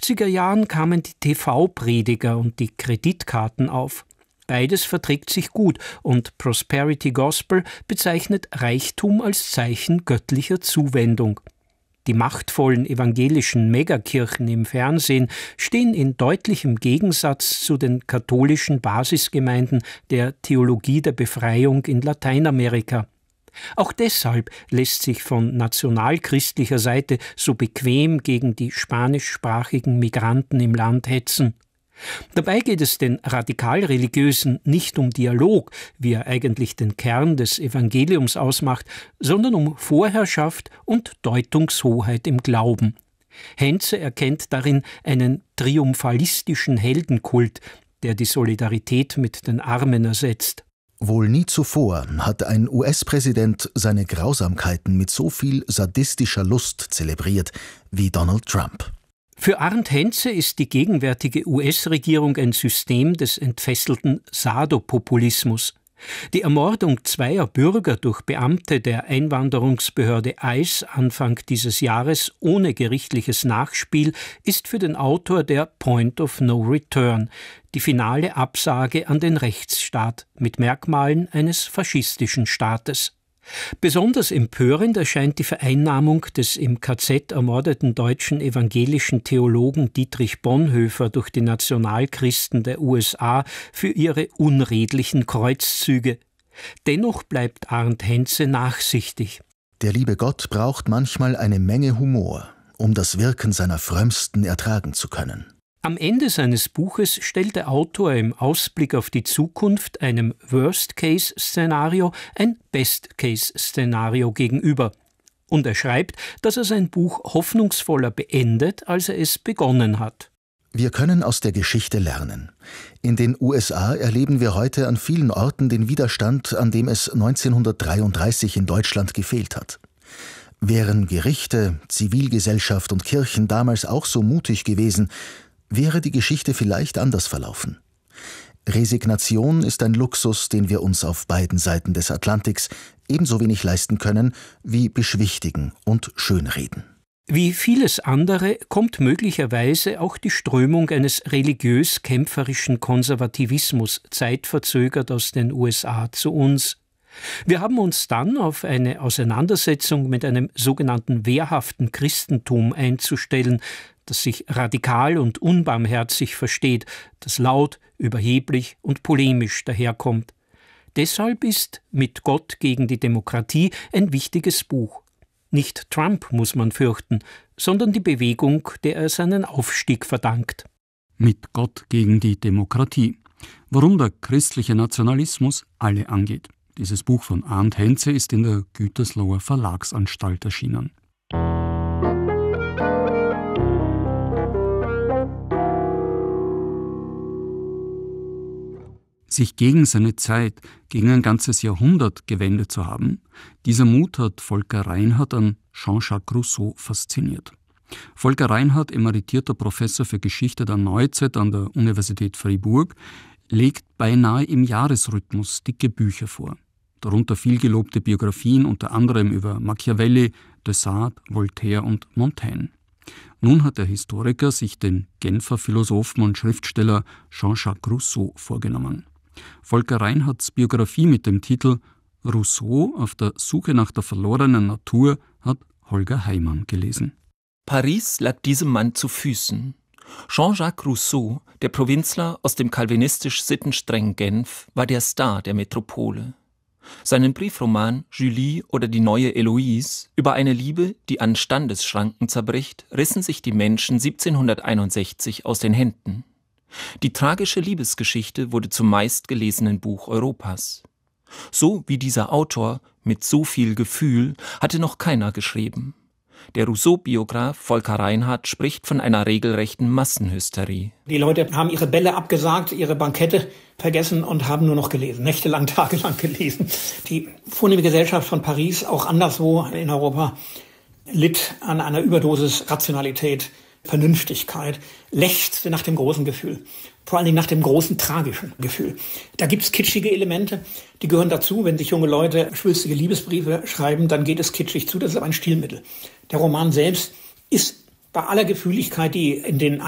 80er Jahren kamen die TV-Prediger und die Kreditkarten auf. Beides verträgt sich gut und Prosperity Gospel bezeichnet Reichtum als Zeichen göttlicher Zuwendung. Die machtvollen evangelischen Megakirchen im Fernsehen stehen in deutlichem Gegensatz zu den katholischen Basisgemeinden der Theologie der Befreiung in Lateinamerika. Auch deshalb lässt sich von nationalchristlicher Seite so bequem gegen die spanischsprachigen Migranten im Land hetzen. Dabei geht es den Radikalreligiösen nicht um Dialog, wie er eigentlich den Kern des Evangeliums ausmacht, sondern um Vorherrschaft und Deutungshoheit im Glauben. Henze erkennt darin einen triumphalistischen Heldenkult, der die Solidarität mit den Armen ersetzt. Wohl nie zuvor hat ein US-Präsident seine Grausamkeiten mit so viel sadistischer Lust zelebriert wie Donald Trump. Für Arndt Henze ist die gegenwärtige US-Regierung ein System des entfesselten Sadopopulismus. Die Ermordung zweier Bürger durch Beamte der Einwanderungsbehörde ICE Anfang dieses Jahres ohne gerichtliches Nachspiel ist für den Autor der Point of No Return, die finale Absage an den Rechtsstaat mit Merkmalen eines faschistischen Staates. Besonders empörend erscheint die Vereinnahmung des im KZ ermordeten deutschen evangelischen Theologen Dietrich Bonhoeffer durch die Nationalchristen der USA für ihre unredlichen Kreuzzüge. Dennoch bleibt Arndt Henze nachsichtig. Der liebe Gott braucht manchmal eine Menge Humor, um das Wirken seiner Frömmsten ertragen zu können. Am Ende seines Buches stellt der Autor im Ausblick auf die Zukunft einem Worst-Case-Szenario ein Best-Case-Szenario gegenüber. Und er schreibt, dass er sein Buch hoffnungsvoller beendet, als er es begonnen hat. Wir können aus der Geschichte lernen. In den USA erleben wir heute an vielen Orten den Widerstand, an dem es 1933 in Deutschland gefehlt hat. Wären Gerichte, Zivilgesellschaft und Kirchen damals auch so mutig gewesen, wäre die Geschichte vielleicht anders verlaufen. Resignation ist ein Luxus, den wir uns auf beiden Seiten des Atlantiks ebenso wenig leisten können wie beschwichtigen und schönreden. Wie vieles andere kommt möglicherweise auch die Strömung eines religiös-kämpferischen Konservativismus zeitverzögert aus den USA zu uns. Wir haben uns dann auf eine Auseinandersetzung mit einem sogenannten wehrhaften Christentum einzustellen, das sich radikal und unbarmherzig versteht, das laut, überheblich und polemisch daherkommt. Deshalb ist Mit Gott gegen die Demokratie ein wichtiges Buch. Nicht Trump muss man fürchten, sondern die Bewegung, der er seinen Aufstieg verdankt. Mit Gott gegen die Demokratie. Warum der christliche Nationalismus alle angeht. Dieses Buch von Arndt Henze ist in der Gütersloher Verlagsanstalt erschienen. Sich gegen seine Zeit, gegen ein ganzes Jahrhundert gewendet zu haben, dieser Mut hat Volker Reinhardt an Jean-Jacques Rousseau fasziniert. Volker Reinhardt, emeritierter Professor für Geschichte der Neuzeit an der Universität Fribourg, legt beinahe im Jahresrhythmus dicke Bücher vor. Darunter vielgelobte Biografien, unter anderem über Machiavelli, de Sade, Voltaire und Montaigne. Nun hat der Historiker sich den Genfer Philosophen und Schriftsteller Jean-Jacques Rousseau vorgenommen. Volker Reinhardts Biografie mit dem Titel Rousseau auf der Suche nach der verlorenen Natur hat Holger Heimann gelesen. Paris lag diesem Mann zu Füßen. Jean-Jacques Rousseau, der Provinzler aus dem kalvinistisch-sittenstrengen Genf, war der Star der Metropole. Seinen Briefroman Julie oder die neue Eloise über eine Liebe, die an Standesschranken zerbricht, rissen sich die Menschen 1761 aus den Händen. Die tragische Liebesgeschichte wurde zum meistgelesenen Buch Europas. So wie dieser Autor mit so viel Gefühl hatte noch keiner geschrieben. Der Rousseau-Biograf Volker Reinhardt spricht von einer regelrechten Massenhysterie. Die Leute haben ihre Bälle abgesagt, ihre Bankette vergessen und haben nur noch gelesen, nächtelang, tagelang gelesen. Die vornehme Gesellschaft von Paris, auch anderswo in Europa, litt an einer Überdosis Rationalität, Vernünftigkeit, lechzte nach dem großen Gefühl. Vor allen Dingen nach dem großen tragischen Gefühl. Da gibt es kitschige Elemente, die gehören dazu. Wenn sich junge Leute schwülstige Liebesbriefe schreiben, dann geht es kitschig zu. Das ist aber ein Stilmittel. Der Roman selbst ist bei aller Gefühligkeit, die in den